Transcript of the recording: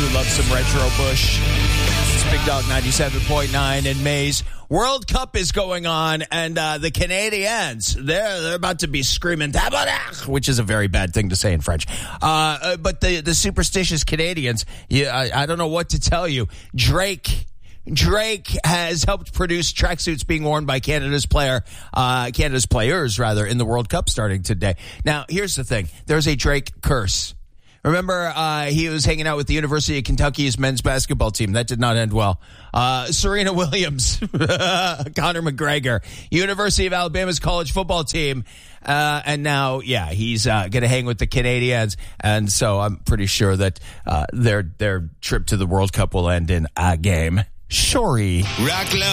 love some retro Bush. It's Big Dog 97.9 in Mays. World Cup is going on, and the Canadians, they're about to be screaming, which is a very bad thing to say in French. But the superstitious Canadians, I don't know what to tell you. Drake has helped produce tracksuits being worn by Canada's players in the World Cup starting today. Now, here's the thing. There's a Drake curse. Remember, he was hanging out with the University of Kentucky's men's basketball team. That did not end well. Serena Williams, Conor McGregor, University of Alabama's college football team. And now, he's going to hang with the Canadians. And so I'm pretty sure that their trip to the World Cup will end in a game. Sorry.